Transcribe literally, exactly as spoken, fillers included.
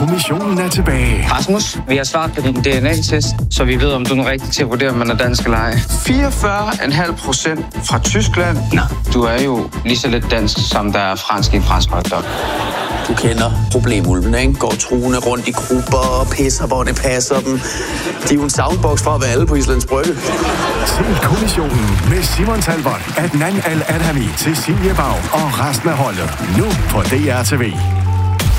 kommissionen er tilbage. Rasmus, vi har svaret på din D N A-test, så vi ved, om du er den rigtige til at vurdere, om man er dansk eller ej. fireogfyrre komma fem procent fra Tyskland. Nå, du er jo lige så lidt dansk, som der er fransk i en fransk hotdog. Du kender problemulven, ikke? Går truende rundt i grupper og pisser, hvor det passer dem. De er jo en soundbox fra at være alle på Islands Brygge. Se kommissionen med Simon Talbot, Adnan Al-Adhami, Cecilie Bau og resten af holdet. Nu på D R T V.